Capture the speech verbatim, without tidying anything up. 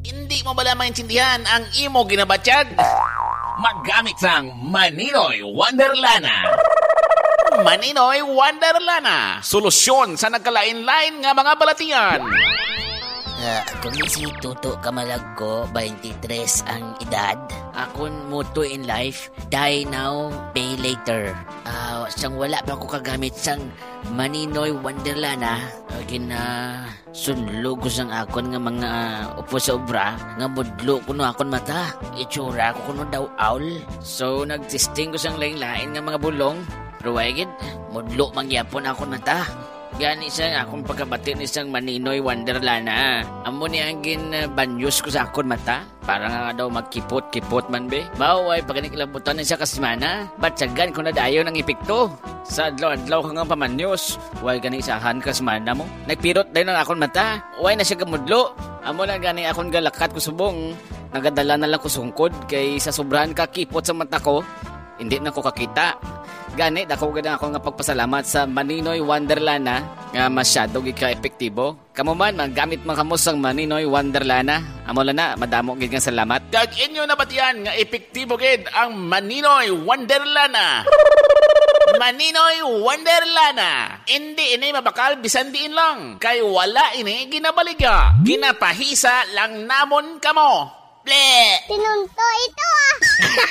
Hindi mo bala maintindihan ang imo ginabatyag? Maggamit sang Maninoy Wonderlana. Maninoy Wonderlana, solusyon sa nagkalain-lain nga mga balatian. Uh, kung si Tuto Kamalagko, twenty-three ang edad. Akong motto in life, die now, pay later. Uh, sang wala pa ako kagamit sang Maninoy Wonderlana, gina sunlog ko sang akon nga mga uh, upo sa obra, nga mudlo ko no akon mata. Itsura ko kuno daw owl. So nagtesting ko sang lain-lain nga mga bulong. Pero wagid, mudlo mangyapon akon mata. Gani isang akong pagkabati ni isang Maninoy Wonderlana. Amo ni ang ginbanyos ko sa akon mata. Para nga daw magkipot-kipot man be. Baway pagkanikilabutan na siya kasmana. Batsagan ko na dayo ng epekto. Sa adlaw-adlaw ka nga pamanyos. Way gani isahan kasmana mo. Nagpirot dayo ng akon mata. Way na siya gamudlo. Amo na gani akong galakat ko subong. Nagadala na lang ko sungkod. Kay sa sobrahan ka kipot sa mata ko. Hindi na ko kakita. Gani, dako ganda ako nga pagpasalamat sa Maninoy Wonderlana nga masyado gid ka epektibo. Kamo man magamit man kamo sang Maninoy Wonderlana. Amo lang na madamo gid nga salamat. Kag inyo na batian nga epektibo gid ang Maninoy Wonderlana. Maninoy Wonderlana. Hindi ini mabakal bisan diin lang. Kay wala ini ginabaliga. Ginapahisa lang namon kamo. Ble! Tinunto ito ah!